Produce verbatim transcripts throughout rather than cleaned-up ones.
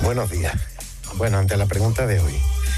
Buenos días. Bueno, ante la pregunta de hoy,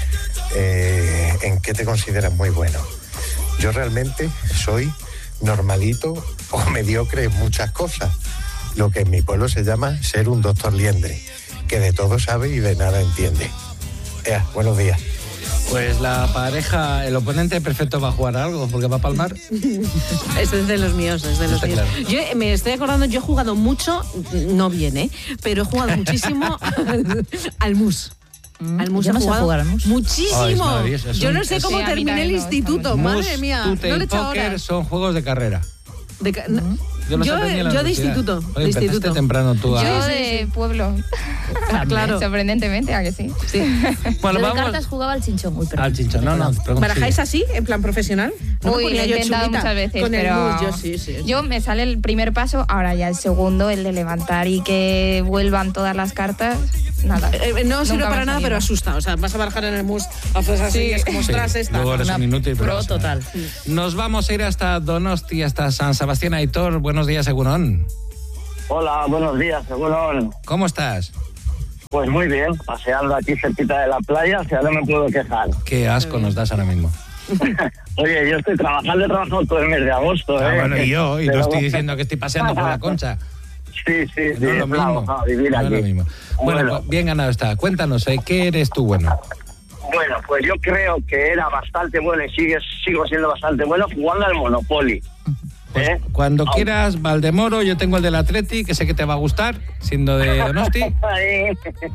eh, ¿en qué te consideras muy bueno? Yo realmente soy normalito o mediocre en muchas cosas, lo que en mi pueblo se llama ser un doctor liendre, que de todo sabe y de nada entiende. Ea, buenos días. Pues la pareja, el oponente perfecto va a jugar algo, porque va a palmar. Este es de los míos, es de los Está míos. claro. Yo me estoy acordando, yo he jugado mucho, no bien, ¿eh? Pero he jugado muchísimo al, al mus. Mm, Al mus yo he no sé jugado jugar al mus. muchísimo. Oh, es maravilloso, es yo un- no sé es- cómo Sí, a mí terminé el también me gusta instituto, mucho. madre mía. Tute No le y he echado póker horas. son juegos de carrera. De ca- no, Yo, los yo, aprendí en la yo de universidad. instituto, Oye, de empezaste instituto. temprano tú a... Yo sí, de sí. pueblo, Ah, claro. sorprendentemente, ¿a que sí? Sí. Bueno, Yo de vamos cartas jugaba al chinchón. Uy, perdón. al chinchón. No, no, pregunta, ¿Barajáis sí. así, en plan profesional? No me Uy, lo ponía he yo intentado chulita muchas veces, con pero... el mus, yo sí, sí. Yo me sale el primer paso, ahora ya el segundo, el de levantar y que vuelvan todas las cartas, nada. Eh, no sirve Nunca me para ha nada, salido. pero asusta. O sea, vas a barajar en el mus, haces así, Sí. es como Sí, ostras esta. luego eres Una un inútil. pero pro pasa nada. total. Nos vamos a ir hasta Donosti, hasta San Sebastián. Aitor, buenos días, Egunon. Hola, buenos días, seguro. ¿Cómo estás? Pues muy bien, paseando aquí cerquita de la playa, o sea, no me puedo quejar. Qué asco nos das ahora mismo. Oye, yo estoy trabajando, he trabajado todo el mes de agosto, Ah, ¿eh? bueno, y yo, y no Pero- estoy diciendo que estoy paseando por la Concha. Sí, sí, sí, No es lo es mismo. bravo, no, vivir No es aquí. lo mismo. Bueno, Bueno. pues, bien ganado está. Cuéntanos, ¿eh? ¿Qué eres tú bueno? Bueno, pues yo creo que era bastante bueno y sigue, sigo siendo bastante bueno jugando al Monopoly. Pues ¿eh? cuando Au. quieras, Valdemoro, yo tengo el del Atleti, que sé que te va a gustar, siendo de Donosti. Ay,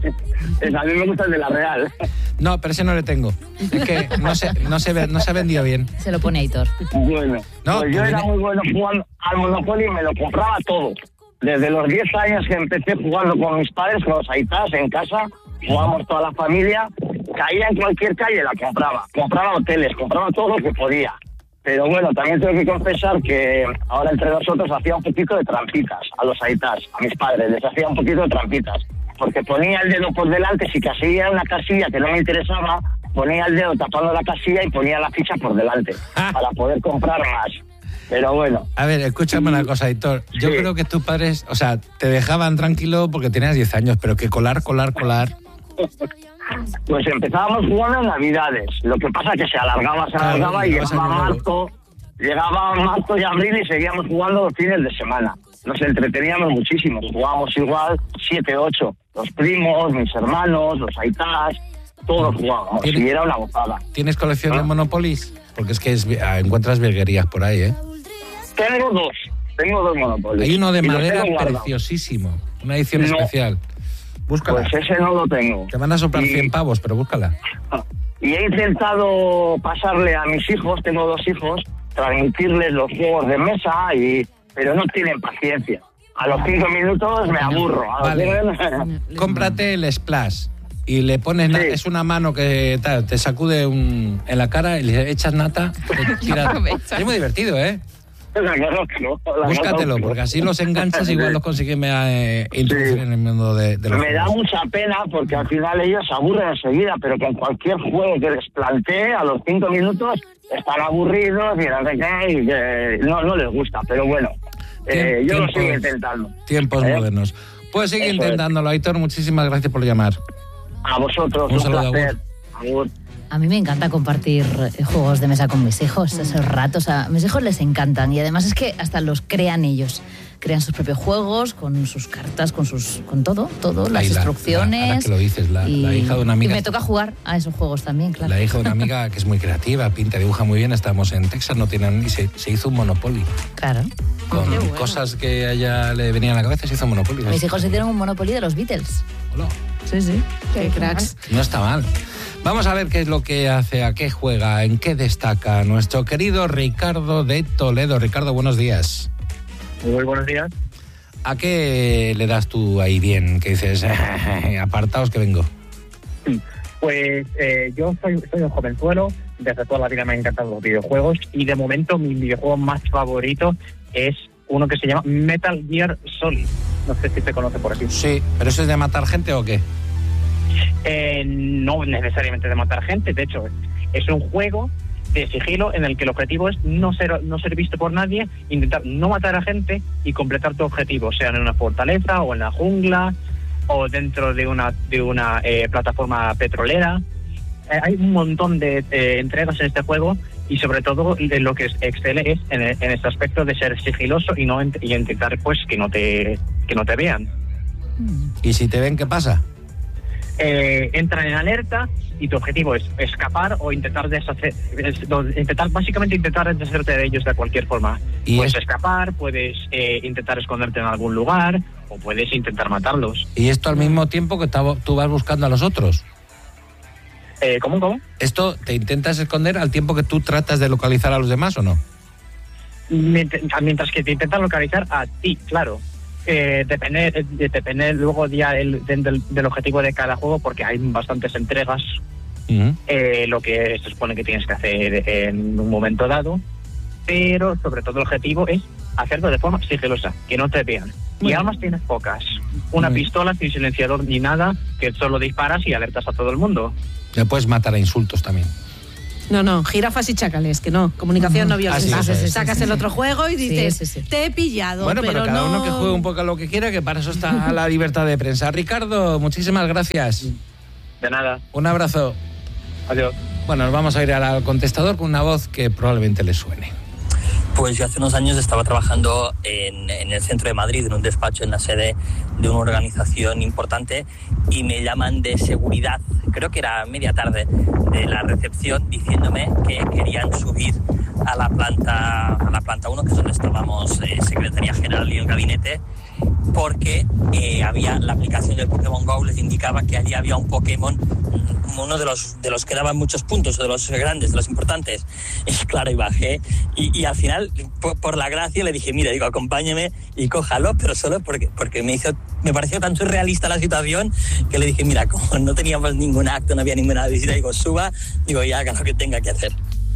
es, a mí me gusta el de la Real. No, pero ese no le tengo. Es que no se, no se, ve- no se ha vendido bien. Se lo pone Aitor. Bueno, No, pues yo tú era viene- muy bueno jugando al Monopoly y me lo compraba todo. Desde los diez años que empecé jugando con mis padres, con los aitas en casa, jugábamos toda la familia, caía en cualquier calle, la compraba. Compraba hoteles, compraba todo lo que podía. Pero bueno, también tengo que confesar que ahora entre nosotros hacía un poquito de trampitas a los aitas, a mis padres, les hacía un poquito de trampitas. Porque ponía el dedo por delante, si caía una casilla que no me interesaba, ponía el dedo tapando la casilla y ponía la ficha por delante, para poder comprar más. Pero bueno, A ver, escúchame una cosa, Aitor. Yo Sí. creo que tus padres, o sea, te dejaban tranquilo porque tenías diez años, pero que colar, colar, colar. pues empezábamos jugando en Navidades. Lo que pasa es que se alargaba, se Claro, alargaba y llegabas llegaba a Año marzo, llegaba marzo y abril y seguíamos jugando los fines de semana. Nos entreteníamos muchísimo, jugábamos igual siete, ocho. Los primos, mis hermanos, los aitas, todos jugábamos ¿Tiene- y era una gozada. ¿Tienes colección de Ah. Monopolis? Porque es que es- ah, encuentras virguerías por ahí, ¿eh? Tengo dos, tengo dos Monopoly. Hay uno de Y los madera tengo guardados. preciosísimo, una edición No. especial. Búscala. Pues ese no lo tengo. Te van a soplar Y- cien pavos, pero búscala. Y he intentado pasarle a mis hijos, tengo dos hijos, transmitirles los juegos de mesa, y pero no tienen paciencia. A los cinco minutos me aburro. A los Vale. diez- Cómprate el Splash y le pones, na- Sí. es una mano que tal, te sacude un, en la cara y le echas nata. te tira- Aprovecha. es muy divertido, ¿eh? La conozco, la Búscatelo, conozco. porque así los enganchas, igual los consigues eh, introducir Sí. en el mundo de, de los Me da juegos. mucha pena porque al final ellos se aburren enseguida, pero con cualquier juego que les plantee, a los cinco minutos están aburridos y no sé qué, y que no, no les gusta. Pero bueno, eh, Tiem- yo lo tiempos- sigo intentando. Tiempos ¿Eh? modernos. Pues sigue Eso es. intentándolo, Aitor. Muchísimas gracias por llamar. A vosotros, Un un, saludo, placer. Agur. A mí me encanta compartir eh, juegos de mesa con mis hijos, esos ratos. A mis hijos les encantan y además es que hasta los crean ellos. Crean sus propios juegos, con sus cartas, con sus con todo, todo, las Ahí la- instrucciones. la- ahora que lo dices, la- la hija de una amiga- Y me toca jugar a esos juegos también, claro. La hija de una amiga que es muy creativa, pinta, dibuja muy bien. Estábamos en Texas, no tienen, y se, se hizo un Monopoly. Claro. Con Qué bueno. cosas que a ella le venían a la cabeza, se hizo un Monopoly. Mis hijos hicieron un Monopoly de los Beatles. Hola. Sí, sí. Qué cracks. No está mal. Vamos a ver qué es lo que hace, a qué juega, en qué destaca nuestro querido Ricardo de Toledo. Ricardo, buenos días. Muy buenos días. ¿A qué le das tú ahí bien? Que dices, apartaos que vengo. Pues eh, yo soy, soy un jovenzuelo, desde toda la vida me han encantado los videojuegos y de momento mi videojuego más favorito es uno que se llama Metal Gear Solid. No sé si se conoce por aquí. Sí, ¿pero eso es de matar gente o qué? Eh, no necesariamente de matar gente, de hecho es un juego de sigilo en el que el objetivo es no ser no ser visto por nadie, intentar no matar a gente y completar tu objetivo, sea en una fortaleza o en la jungla. o dentro de una de una eh, plataforma petrolera. Eh, hay un montón de eh, entregas en este juego y sobre todo de lo que excele es en, en este aspecto de ser sigiloso y no y intentar pues que no te que no te vean. ¿Y si te ven, qué pasa? Eh, entran en alerta y tu objetivo es escapar o intentar deshacer, es, intentar básicamente intentar deshacerte de ellos de cualquier forma. ¿Y puedes es... escapar, puedes eh, intentar esconderte en algún lugar o puedes intentar matarlos. ¿Y esto al mismo tiempo que tú vas buscando a los otros? Eh, ¿Cómo, cómo? ¿Esto te intentas esconder al tiempo que tú tratas de localizar a los demás o no? Mientras que te intentas localizar a ti, claro. Eh, depende, eh, depende luego ya el, del, del objetivo de cada juego, porque hay bastantes entregas. Uh-huh. eh, lo que se supone que tienes que hacer en un momento dado, pero sobre todo el objetivo es hacerlo de forma sigilosa, que no te vean. Y bueno, armas tienes pocas. Una uh-huh. pistola sin silenciador ni nada, que solo disparas y alertas a todo el mundo. Le puedes matar a insultos también. No, no, jirafas y chacales, que no, comunicación no violenta. Ah, sí, sí, sí, Sacas sí, el sí. otro juego y dices, sí, sí, sí. te he pillado. Bueno, pero, pero cada no... uno que juegue un poco a lo que quiera, que para eso está la libertad de prensa. Ricardo, muchísimas gracias. De nada. Un abrazo. Adiós. Bueno, nos vamos a ir al contestador con una voz que probablemente le suene. Pues yo hace unos años estaba trabajando en, en el centro de Madrid, en un despacho, en la sede de una organización importante, y me llaman de seguridad, creo que era media tarde, de la recepción, diciéndome que querían subir a la planta a la planta uno, que es donde estábamos eh, Secretaría General y el gabinete, porque eh, había la aplicación del Pokémon Go, les indicaba que allí había un Pokémon, uno de los de los que daban muchos puntos, de los grandes, de los importantes. Y claro, y bajé, y, y al final, por, por la gracia, le dije, mira, digo, acompáñeme y cójalo, pero solo porque, porque me hizo, me pareció tan surrealista la situación, que le dije, mira, como no teníamos ningún acto, no había ninguna visita, digo, suba, digo, y haga lo que tenga que hacer.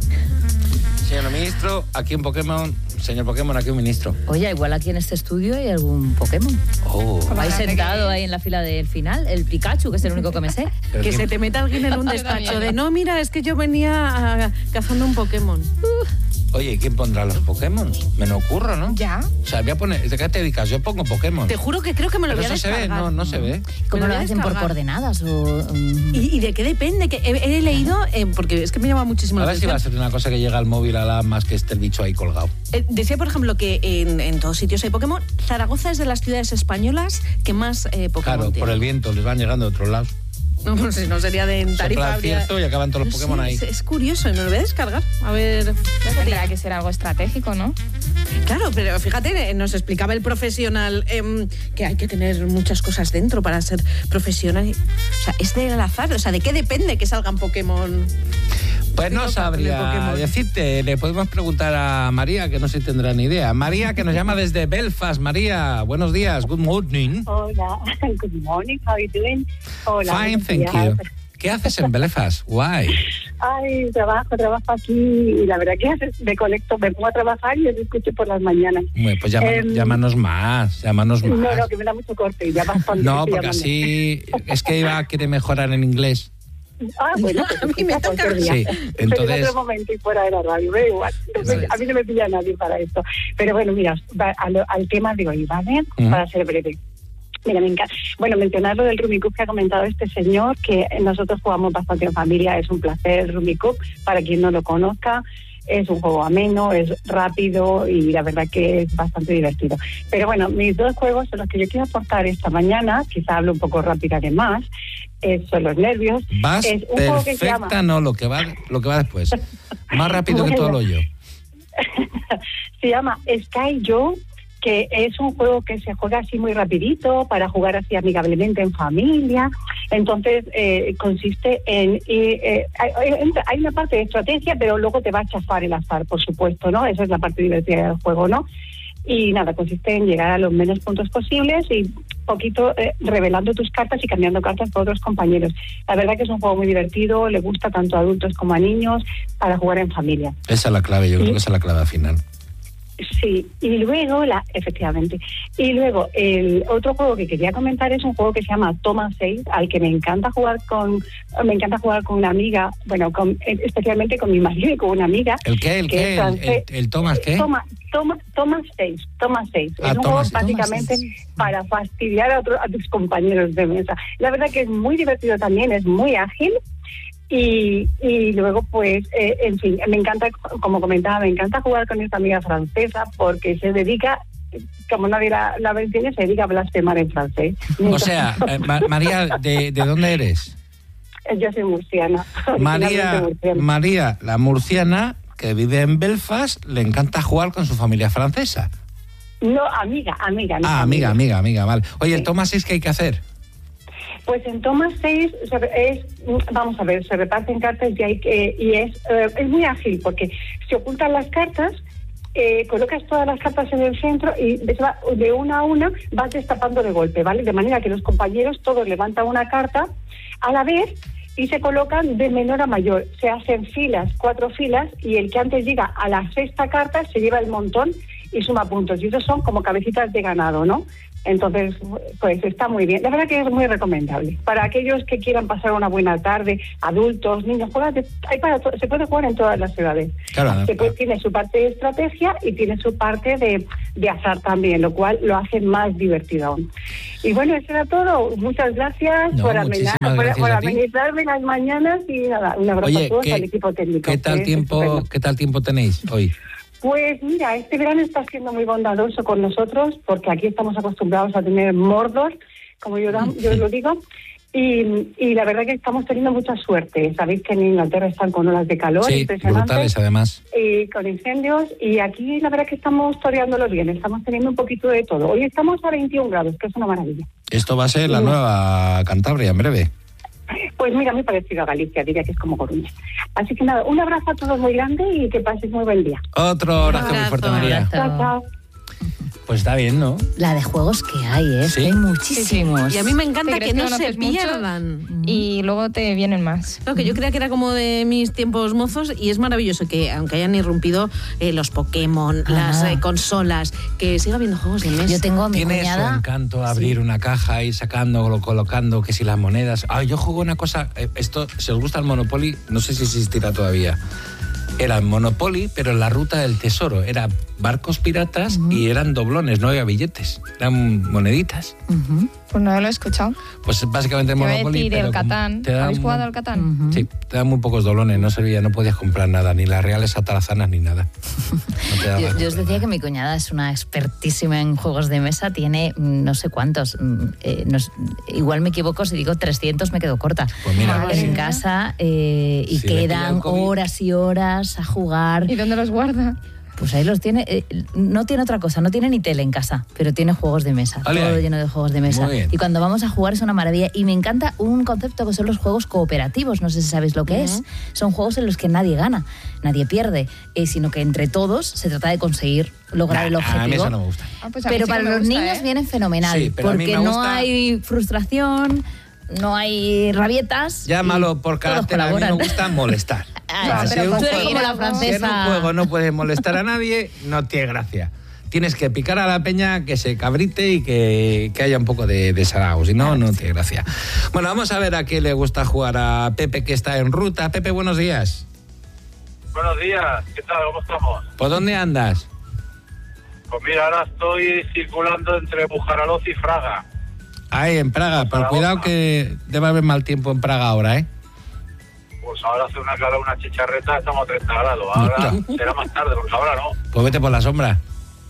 Señor ministro, aquí un Pokémon. Señor Pokémon, aquí un ministro. Oye, igual aquí en este estudio hay algún Pokémon. Oh. Vais sentado ahí en la fila del final, el Pikachu, que es el único que me sé. Que ¿quién? se te meta alguien en un despacho de, no, mira, es que yo venía a, cazando un Pokémon. Uh. Oye, ¿quién pondrá los Pokémon? Me lo ocurro, ¿no? Ya. O sea, voy a poner... ¿De qué te dedicas? Yo pongo Pokémon. Te juro que creo que me lo Pero voy a eso descargar. se ve, no, no se ve. ¿Cómo Me lo lo voy a hacen? ¿Por descargar. coordenadas o...? Um... ¿Y, ¿Y de qué depende? Que he, he leído, eh, porque es que me llama muchísimo A la ver si va atención. a ser una cosa que llega al móvil a la más que esté el bicho ahí colgado. Eh, decía, por ejemplo, que en, en todos sitios hay Pokémon. Zaragoza es de las ciudades españolas que más eh, Pokémon Claro, tiene. por el viento, les van llegando de otros lados. No, no sé, no sería de en Tarifa. Sopla el habría- cierto y acaban todos los No sé, Pokémon ahí. Es, es curioso, me lo voy a descargar. A ver. Tendrá que ser algo estratégico, ¿no? Claro, pero fíjate, nos explicaba el profesional eh, que hay que tener muchas cosas dentro para ser profesional. O sea, es del azar. O sea, ¿de qué depende que salgan Pokémon? Pues no Tengo sabría Pokémon. decirte. Le podemos preguntar a María, que no sé si tendrá ni idea. María, que nos llama desde Belfast. María, buenos días. Good morning. Hola, good morning, how are you doing? Hola. Fine, thank you. ¿Qué haces en Belfast? Why? Ay, trabajo, trabajo aquí y la verdad que me conecto, me pongo a trabajar y os escucho por las mañanas. Bueno, pues llámanos, Em, llámanos más, llámanos No, más. no, que me da mucho corte y ya bastante. No, estoy porque llamando. así es que Iba quiere mejorar en inglés. Ah, bueno, pues A mí me toca. cualquier día. Sí, Pero entonces- en otro momento y fuera de la radio, me da igual. Vale. A mí no me pilla nadie para esto. Pero bueno, mira, va al, al tema de hoy, ¿vale? Ujú. Para ser breve. Mira, me encanta. Bueno, mencionar lo del Rummikub que ha comentado este señor, que nosotros jugamos bastante en familia, es un placer el Rummikub, para quien no lo conozca. Es un juego ameno, es rápido y la verdad que es bastante divertido. Pero bueno, mis dos juegos son los que yo quiero aportar esta mañana, quizá hablo un poco rápido además, eh, son los nervios. Vas es un juego que se perfecta, llama... no, lo que va, lo que va después. Más rápido que todo lo yo. Se llama Sky Joe, que es un juego que se juega así muy rapidito, para jugar así amigablemente en familia. Entonces, eh, consiste en... Eh, eh, hay, hay una parte de estrategia, pero luego te va a chafar el azar, por supuesto, ¿no? Esa es la parte divertida del juego, ¿no? Y nada, consiste en llegar a los menos puntos posibles y poquito eh, revelando tus cartas y cambiando cartas por otros compañeros. La verdad que es un juego muy divertido, le gusta tanto a adultos como a niños, para jugar en familia. Esa es la clave, yo Sí. creo que esa es la clave al final. Sí, y luego, la efectivamente, y luego el otro juego que quería comentar es un juego que se llama Toma seis, al que me encanta jugar con, me encanta jugar con una amiga, bueno, con, especialmente con mi marido y con una amiga. ¿El qué? ¿El que qué? es ¿El, el, el Tomás qué? Toma, toma, toma seis, toma seis. Ah, es un toma juego seis. básicamente para fastidiar a, otro, a tus compañeros de mesa. La verdad que es muy divertido también, es muy ágil. Y, y luego, pues, eh, en fin, me encanta, como comentaba, me encanta jugar con esta amiga francesa porque se dedica, como nadie la, la entiende, se dedica a blasfemar en francés. O sea, eh, Ma- María, ¿de, ¿de dónde eres? Yo soy murciana. María, murciana. María, la murciana que vive en Belfast, le encanta jugar con su familia francesa. No, amiga, amiga. No, Ah, amiga, amiga, amiga, vale. Oye, el Toma seis, ¿qué hay que hacer? Pues en Toma seis es, vamos a ver, se reparten cartas y, hay que, y es, eh, es muy ágil porque se ocultan las cartas, eh, colocas todas las cartas en el centro y de una a una vas destapando de golpe, ¿vale? De manera que los compañeros todos levantan una carta a la vez y se colocan de menor a mayor. Se hacen filas, cuatro filas, y el que antes llega a la sexta carta se lleva el montón y suma puntos. Y esos son como cabecitas de ganado, ¿no? Entonces, pues está muy bien. La verdad que es muy recomendable. Para aquellos que quieran pasar una buena tarde, adultos, niños, juegan de, hay para to- se puede jugar en todas las ciudades. Claro, se puede, tiene su parte de estrategia y tiene su parte de, de azar también, lo cual lo hace más divertido aún. Y bueno, eso era todo. Muchas gracias No, por, muchísimas amena- por, gracias por a ti. amenizarme las mañanas y nada, un abrazo Oye, a todos, ¿qué- al equipo técnico. ¿Qué tal que es tiempo, estupendo. qué tal tiempo tenéis hoy? Pues mira, este verano está siendo muy bondadoso con nosotros porque aquí estamos acostumbrados a tener Mordor, como yo, yo lo digo, y, y la verdad que estamos teniendo mucha suerte. Sabéis que en Inglaterra están con olas de calor Sí, impresionantes brutales además. y con incendios, y aquí la verdad que estamos toreándolo bien, estamos teniendo un poquito de todo. Hoy estamos a veintiún grados, que es una maravilla. Esto va a ser la Sí. nueva Cantabria en breve. Pues mira, muy parecido a Galicia, diría que es como Coruña. Así que nada, un abrazo a todos muy grande y que paséis muy buen día. Otro abrazo muy fuerte, María. Chao, chao. Pues está bien, ¿no? La de juegos que hay, ¿eh? Sí. Hay muchísimos. Y a mí me encanta ¿Te que crees no que se conoces muchos? pierdan. Y luego te vienen más. Claro, que yo creía que era como de mis tiempos mozos y es maravilloso que, aunque hayan irrumpido eh, los Pokémon, Ah. las eh, consolas, que siga habiendo juegos de mesa. Yo tengo a mi Tiene su cuñada. encanto abrir una caja y sacando, colocando, que si las monedas. Ah, yo juego una cosa, eh, esto, si os gusta el Monopoly, no sé si existirá todavía. Era el Monopoly, pero en la ruta del tesoro. Era barcos piratas y eran doblones, no había billetes, eran moneditas. Ujú. Pues no lo he escuchado. Pues básicamente el Te iba a Monopoly. decir pero el como Catán. te da ¿Habéis un- jugado al Catán? Ujú. Sí, te dan muy pocos doblones, no servía, no podías comprar nada, ni las reales atarazanas ni nada. No te daba Yo, yo os comprar decía nada. que mi cuñada es una expertísima en juegos de mesa, tiene mm, no sé cuántos, mm, eh, no sé, igual me equivoco, si digo trescientos me quedo corta. Pues mira, Madre en mía. casa eh, y Si le pilla el quedan COVID. horas y horas a jugar. ¿Y dónde los guarda? Pues ahí los tiene, eh, no tiene otra cosa, no tiene ni tele en casa, pero tiene juegos de mesa, Ole, todo ahí. lleno de juegos de mesa. Muy bien. Y cuando vamos a jugar es una maravilla. Y me encanta un concepto que son los juegos cooperativos, no sé si sabéis lo que es. Son juegos en los que nadie gana, nadie pierde, eh, sino que entre todos se trata de conseguir lograr el Nah, objetivo. a mí eso no me gusta. Ah, pues a mí Pero sí que para me los gusta, niños ¿eh? viene fenomenal, Sí, pero a mí porque me no gusta- hay frustración, no hay rabietas. Llámalo y por todos carácter, a mí me colaboran. gusta molestar. Ah, Si pero un tú eres juego- como la Si en francesa. un juego no puedes molestar a nadie, no tiene gracia. Tienes que picar a la peña, que se cabrite y que, que haya un poco de, de sarao. Si no, no tiene gracia. Bueno, vamos a ver a qué le gusta jugar a Pepe, que está en ruta. Pepe, buenos días. Buenos días, ¿qué tal? ¿Cómo estamos? ¿Por dónde andas? Pues mira, ahora estoy circulando entre Bujaraloz y Fraga. Ahí, en Praga. Pero Zaragoza. cuidado que debe haber mal tiempo en Praga ahora, ¿eh? Pues ahora hace una calor, una chicharreta, estamos a treinta grados. Ahora será más tarde, porque ahora no. Pues vete por la sombra.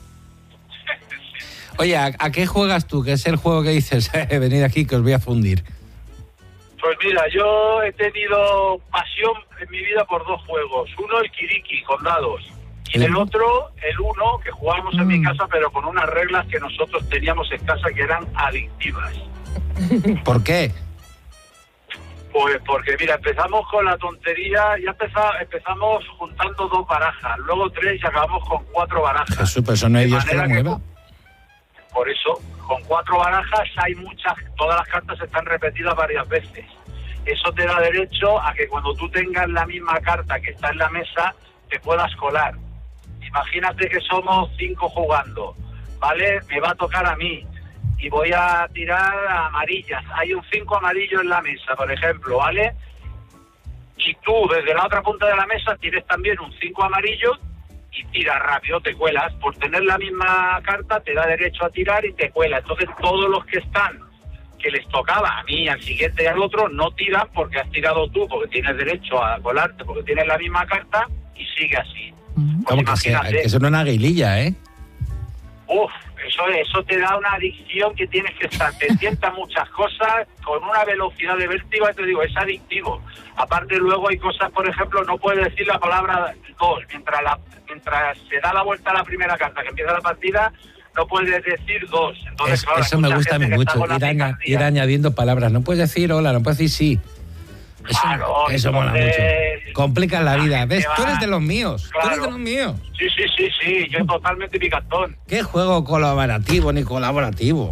Oye, ¿a, a qué juegas tú? Que es el juego que dices, eh, venid aquí que os voy a fundir. Pues mira, yo he tenido pasión en mi vida por dos juegos. Uno, el Kiriki, con dados. Y El- el otro, el uno, que jugábamos en Mm. mi casa, pero con unas reglas que nosotros teníamos en casa que eran adictivas. ¿Por qué? Pues porque, mira, empezamos con la tontería, ya empeza- empezamos juntando dos barajas, luego tres y acabamos con cuatro barajas. Jesús, pero eso no hay De Dios que lo manera que- mueva. Por eso, con cuatro barajas hay muchas, todas las cartas están repetidas varias veces. Eso te da derecho a que cuando tú tengas la misma carta que está en la mesa, te puedas colar. imagínate que somos cinco jugando, ¿vale? Me va a tocar a mí y voy a tirar amarillas. Hay un cinco amarillo en la mesa, por ejemplo, ¿vale? Y tú desde la otra punta de la mesa tienes también un cinco amarillo y tiras rápido, te cuelas. Por tener la misma carta te da derecho a tirar y te cuela. Entonces todos los que están, que les tocaba a mí, al siguiente y al otro, no tiran porque has tirado tú, porque tienes derecho a colarte, porque tienes la misma carta y sigue así. Como que, sea, que eso no es una guililla, ¿eh? Uf, eso, eso te da una adicción que tienes que estar, te sientan muchas cosas con una velocidad de vértigo, te digo, es adictivo. Aparte luego hay cosas, por ejemplo, no puedes decir la palabra dos, mientras, la, mientras se da la vuelta a la primera carta que empieza la partida, no puedes decir dos. Entonces, es, claro, eso me gusta a mí mucho, ir, aña, ir añadiendo palabras. No puedes decir hola, no puedes decir sí. Eso, claro, eso mola mucho. Complica la vida. ¿Ves? va. Tú eres de los míos. Claro. Tú eres de los míos. Sí, sí, sí, sí. Yo totalmente picantón. ¿Qué juego colaborativo ni colaborativo?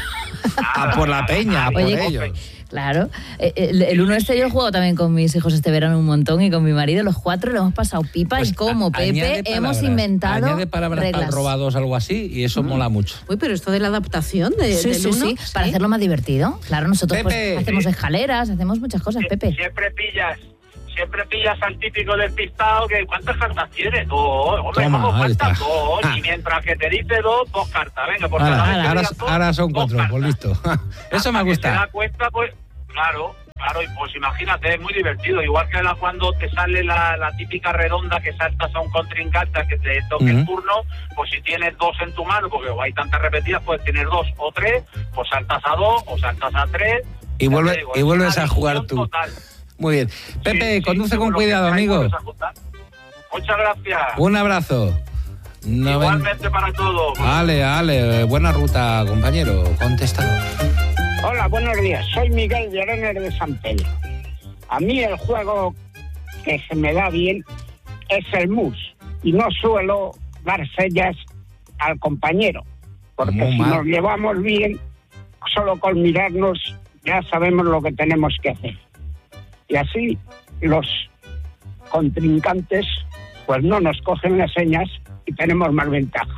A por la peña, a por Oye, ellos. Claro. El, el uno este yo juego también con mis hijos este verano un montón y con mi marido. Los cuatro le hemos pasado pipa Pues y como a- Pepe añade hemos palabras, inventado Añade palabras reglas. para robados, algo así, y eso mola mucho. Uy, pero esto de la adaptación de, Sí, del sí, uno, sí, para hacerlo más divertido. Claro, nosotros pues, Pepe. hacemos escaleras, hacemos muchas cosas, Pepe. Siempre pillas, siempre pillas al típico despistado que ¿cuántas cartas tienes? Dos. Hombre, Toma, ¿cómo ahí faltan? está. Dos. Ah. Y mientras que te dice dos, dos cartas. Venga, por Ahora, cada vez que ahora, digas dos, ahora son dos cuatro, cartas. pues listo. Eso me Hasta que gusta. te da cuenta, pues, claro, claro, y pues imagínate, es muy divertido. Igual que la, cuando te sale la, la típica redonda que saltas a un contrincante que te toque Ujú. el turno, pues si tienes dos en tu mano, porque hay tantas repetidas, puedes tener dos o tres, pues saltas a dos o saltas a tres. Y, Ya vuelve, te digo, y es vuelves una a jugar adicción tú. total. Muy bien. Pepe, Sí, sí, conduce con seguro cuidado, que hay amigo. vuelves a juntar. Muchas gracias. Un abrazo. No ven- Igualmente para todos. Ale, ale, buena ruta, compañero. Contestador. Hola, buenos días. Soy Miguel Llorones de San Pedro. A mí el juego que se me da bien es el mus. Y no suelo dar sellas al compañero. Porque Muy si mal. nos llevamos bien, solo con mirarnos ya sabemos lo que tenemos que hacer. Y así los contrincantes pues no nos cogen las señas y tenemos más ventajas.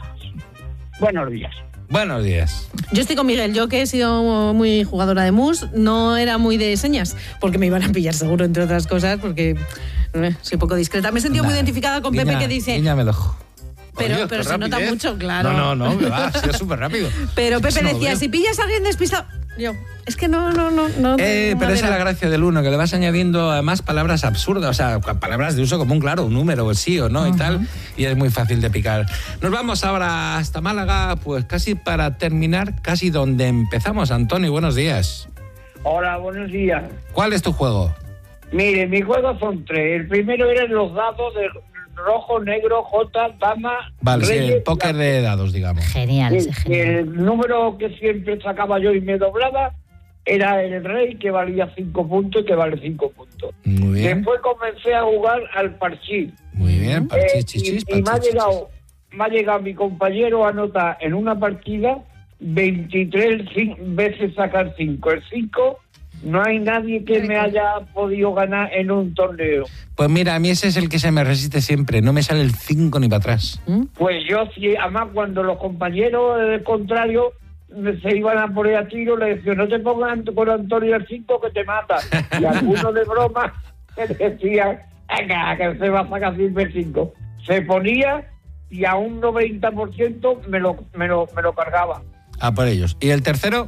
Buenos días. Buenos días. Yo estoy con Miguel, yo que he sido muy jugadora de mus, no era muy de señas, porque me iban a pillar seguro, entre otras cosas, porque eh, soy poco discreta. Me he sentido Nah, muy identificada con guiña- Pepe que dice... guíñame el ojo. Pero, Oye, pero qué se nota rapidez. mucho, claro. No, no, no, que va, ha sido súper rápido. Pero Pepe Eso no lo decía, veo. si pillas a alguien despistado... Yo, es que no, no, no... no Eh, no pero esa es la era. gracia del uno, que le vas añadiendo además palabras absurdas, o sea, palabras de uso común, claro, un número, el sí o no y tal, y es muy fácil de picar. Nos vamos ahora hasta Málaga, pues casi para terminar, casi donde empezamos. Antonio, buenos días. Hola, buenos días. ¿Cuál es tu juego? Mire, mis juegos son tres. El primero eran los dados de rojo, negro, jota, dama, Vale, sí, reyes. el póker de dados, digamos. Genial, El, ese genial. el número que siempre sacaba yo y me doblaba era el rey, que valía cinco puntos y que vale cinco puntos. Muy bien, Después comencé a jugar al parchís. muy bien, Eh, parchís, y chichis, y me, ha parchís, llegado, me ha llegado mi compañero a anotar en una partida veintitrés cin- veces sacar cinco. El cinco no hay nadie que me haya podido ganar en un torneo. Pues mira, a mí ese es el que se me resiste siempre, no me sale el cinco ni para atrás. Pues yo, sí, además, cuando los compañeros del contrario me- se iban a poner a tiro, le decía, no te pongas con Antonio el cinco que te mata. Y algunos de broma me decían, venga, que se va a sacar siempre el cinco. Se ponía y a un noventa por ciento me lo, me lo, me lo cargaba. A por ellos. ¿Y el tercero?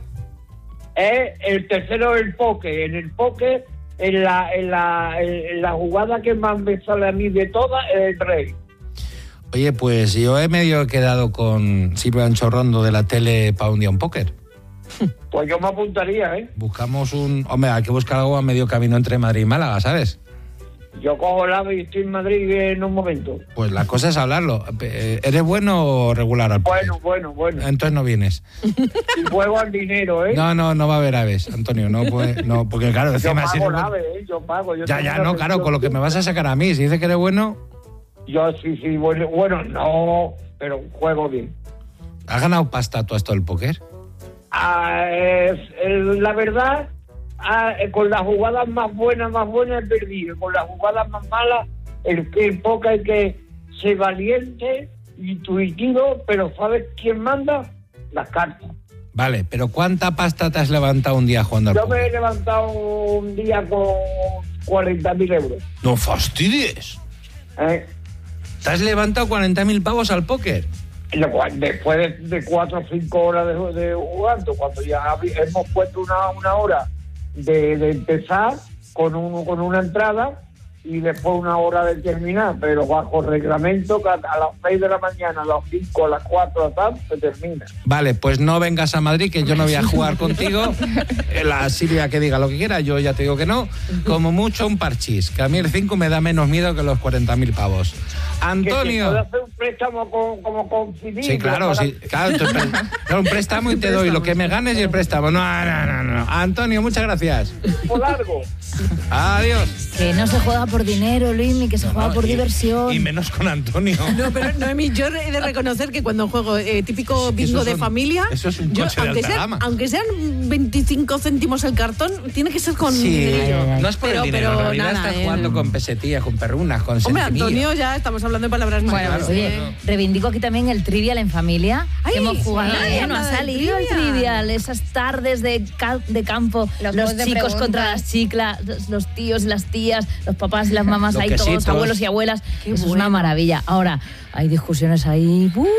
Eh, el tercero, el poke. En el poke, en la, en, la, en la jugada que más me sale a mí de todas, es el rey. Oye, pues yo he medio quedado con Silvio Anchorrondo de la tele para un día un póker. Pues yo me apuntaría, ¿eh? Buscamos un... Hombre, hay que buscar algo a medio camino entre Madrid y Málaga, ¿sabes? Yo cojo el ave y estoy en Madrid en un momento. Pues la cosa es hablarlo. Eh, ¿Eres bueno o regular al póker? Bueno, bueno, bueno. Entonces no vienes. Y juego al dinero, ¿eh? No, no, no va a haber aves, Antonio. No, puede, no porque claro, yo encima si pago eres el bueno- ave, ¿eh? Yo pago. Yo Ya, tengo ya, una no, claro, pensión. con lo que me vas a sacar a mí. Si dices que eres bueno, Yo sí, sí, bueno, bueno, no, pero juego bien. ¿has ganado pasta tú a esto del póker? Ah, es- el- la verdad, ah, eh, con las jugadas más buenas, más buenas he perdido. Con las jugadas más malas, el, el poker hay que ser valiente intuitivo, pero ¿sabes quién manda? Las cartas. Vale, pero ¿cuánta pasta te has levantado un día jugando al Yo me póker? he levantado un día con cuarenta mil euros. No fastidies. ¿Eh? ¿Te has levantado cuarenta mil pavos al póker? Lo cual, Después de, de cuatro o cinco horas de, de jugando, cuando ya habí- hemos puesto una, una hora de, de empezar con, un, con una entrada y después una hora de terminar, pero bajo reglamento que a, a las seis de la mañana, a las cinco, a las cuatro, tal, se termina. Vale, pues no vengas a Madrid, que yo no voy a jugar contigo. La Silvia que diga lo que quiera, yo ya te digo que no. Como mucho un parchís, que a mí el cinco me da menos miedo que los cuarenta mil pavos. Que se Antonio. puede hacer un préstamo con, como con civil. Sí, claro, para- sí, claro, tú pre- claro, un préstamo y te doy lo que me ganes y el préstamo. No, no, no, no. Antonio, muchas gracias. Por largo. Adiós. Que no se juega por dinero, Luismi, que se juega por y, diversión. Y menos con Antonio. No, pero Noemí, yo he de reconocer que cuando juego eh, típico bingo Eso de son- familia, eso es un yo, coche de aunque, alta sean, gama. aunque sean veinticinco céntimos el cartón, tiene que ser con Sí, dinero. no es por pero, el dinero, pero en realidad nada, estás eh. jugando con pesetillas, con perrunas, con Hombre, sentimillo. Antonio, ya estamos hablando de palabras mayores. Bueno, oye, reivindico aquí también el Trivial en familia, Ay, que hemos jugado. sí, ¿eh? No ha habla del salido el Trivial. Trivial, esas tardes de, ca- de campo, Los los, juegos de chicos preguntas. contra las chicas, los, los tíos y las tías, los papás y las mamás, Los ahí todos, quesitos. abuelos y abuelas. Qué Eso es bueno. una maravilla. Ahora, hay discusiones ahí. ¡uh!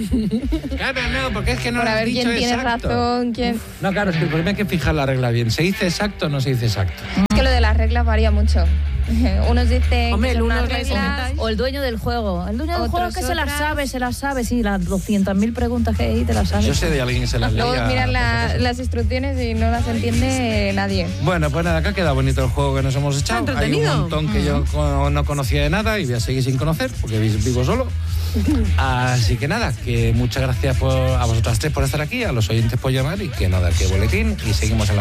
Claro, no, porque es que no Por lo a has ver dicho quién tiene exacto. razón, quién... No, claro, es que el problema hay que fijar la regla bien. ¿Se dice exacto o no se dice exacto? Es que lo de las reglas varía mucho. Unos dicen Hombre, que el son uno unas les reglas, comentáis. O el dueño del juego. El dueño del juego Otros que se las otras. sabe, se las sabe. Sí, las doscientas mil preguntas que hay, te las sabes. Yo sé de alguien que se las leía. luego miran la- las instrucciones y no las entiende nadie. Bueno, pues nada, acá ha quedado bonito el juego que nos hemos echado. Está Hay un entretenido. montón que yo co- no conocía de nada y voy a seguir sin conocer porque vi- vivo solo. Así que nada, que muchas gracias por, a vosotras tres por estar aquí, a los oyentes por llamar y que nada, que boletín y seguimos en la